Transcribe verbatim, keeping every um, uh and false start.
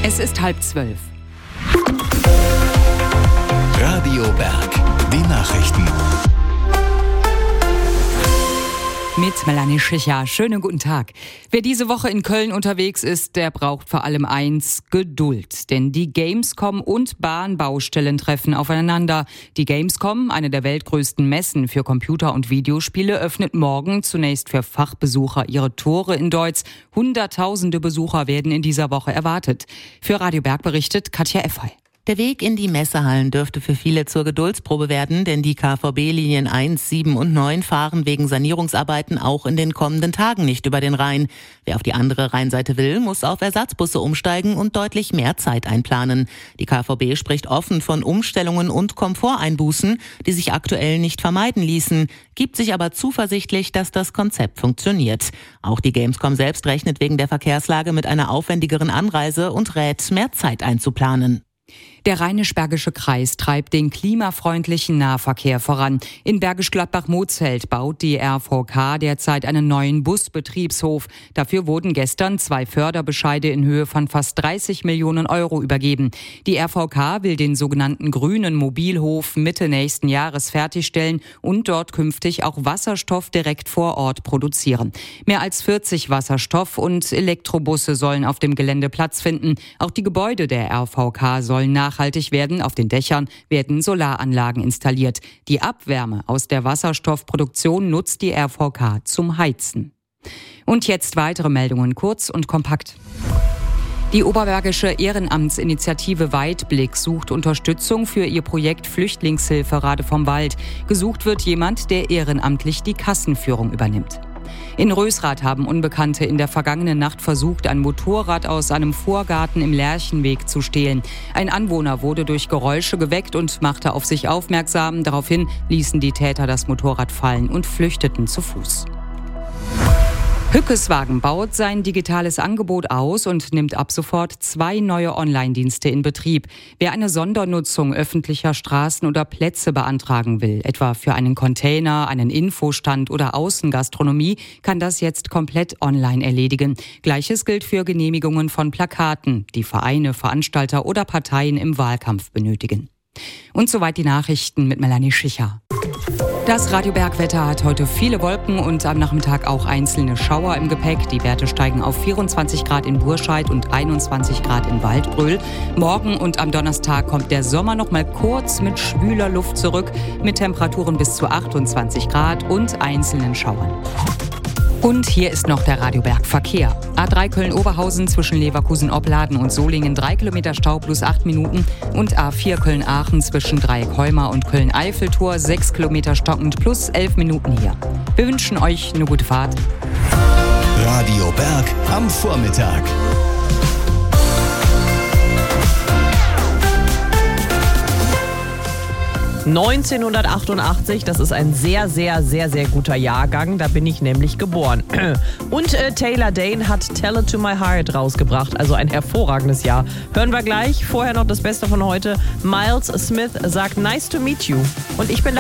Es ist halb zwölf. Radio Berg, die Nachrichten. Mit Melanie Schicher. Schönen guten Tag. Wer diese Woche in Köln unterwegs ist, der braucht vor allem eins: Geduld. Denn die Gamescom und Bahnbaustellen treffen aufeinander. Die Gamescom, eine der weltgrößten Messen für Computer- und Videospiele, öffnet morgen zunächst für Fachbesucher ihre Tore in Deutz. Hunderttausende Besucher werden in dieser Woche erwartet. Für Radio Berg berichtet Katja Effey. Der Weg in die Messehallen dürfte für viele zur Geduldsprobe werden, denn die K V B-Linien eins, sieben und neun fahren wegen Sanierungsarbeiten auch in den kommenden Tagen nicht über den Rhein. Wer auf die andere Rheinseite will, muss auf Ersatzbusse umsteigen und deutlich mehr Zeit einplanen. Die K V B spricht offen von Umstellungen und Komforteinbußen, die sich aktuell nicht vermeiden ließen, gibt sich aber zuversichtlich, dass das Konzept funktioniert. Auch die Gamescom selbst rechnet wegen der Verkehrslage mit einer aufwendigeren Anreise und rät, mehr Zeit einzuplanen. Der Rheinisch-Bergische Kreis treibt den klimafreundlichen Nahverkehr voran. In Bergisch Gladbach-Mozelt baut die R V K derzeit einen neuen Busbetriebshof. Dafür wurden gestern zwei Förderbescheide in Höhe von fast dreißig Millionen Euro übergeben. Die R V K will den sogenannten grünen Mobilhof Mitte nächsten Jahres fertigstellen und dort künftig auch Wasserstoff direkt vor Ort produzieren. Mehr als vierzig Wasserstoff- und Elektrobusse sollen auf dem Gelände Platz finden. Auch die Gebäude der R V K sollen nachhaltig werden. Auf den Dächern werden Solaranlagen installiert. Die Abwärme aus der Wasserstoffproduktion nutzt die R V K zum Heizen. Und jetzt weitere Meldungen, kurz und kompakt. Die Oberbergische Ehrenamtsinitiative Weitblick sucht Unterstützung für ihr Projekt Flüchtlingshilfe Rade vom Wald. Gesucht wird jemand, der ehrenamtlich die Kassenführung übernimmt. In Rösrath haben Unbekannte in der vergangenen Nacht versucht, ein Motorrad aus einem Vorgarten im Lerchenweg zu stehlen. Ein Anwohner wurde durch Geräusche geweckt und machte auf sich aufmerksam. Daraufhin ließen die Täter das Motorrad fallen und flüchteten zu Fuß. Hückeswagen baut sein digitales Angebot aus und nimmt ab sofort zwei neue Online-Dienste in Betrieb. Wer eine Sondernutzung öffentlicher Straßen oder Plätze beantragen will, etwa für einen Container, einen Infostand oder Außengastronomie, kann das jetzt komplett online erledigen. Gleiches gilt für Genehmigungen von Plakaten, die Vereine, Veranstalter oder Parteien im Wahlkampf benötigen. Und soweit die Nachrichten mit Melanie Schicher. Das Radio Berg-Wetter hat heute viele Wolken und am Nachmittag auch einzelne Schauer im Gepäck. Die Werte steigen auf vierundzwanzig Grad in Burscheid und einundzwanzig Grad in Waldbröl. Morgen und am Donnerstag kommt der Sommer noch mal kurz mit schwüler Luft zurück, mit Temperaturen bis zu achtundzwanzig Grad und einzelnen Schauern. Und hier ist noch der Radio Berg Verkehr. A drei Köln-Oberhausen zwischen Leverkusen-Opladen und Solingen drei Kilometer Stau plus acht Minuten und A vier Köln-Aachen zwischen Dreieck-Heuma und Köln-Eiffeltor sechs Kilometer stockend plus elf Minuten hier. Wir wünschen euch eine gute Fahrt. Radio Berg am Vormittag. neunzehnhundertachtundachtzig, das ist ein sehr, sehr, sehr, sehr guter Jahrgang. Da bin ich nämlich geboren. Und äh, Taylor Dane hat Tell It To My Heart rausgebracht. Also ein hervorragendes Jahr. Hören wir gleich. Vorher noch das Beste von heute. Miles Smith sagt Nice to meet you. Und ich bin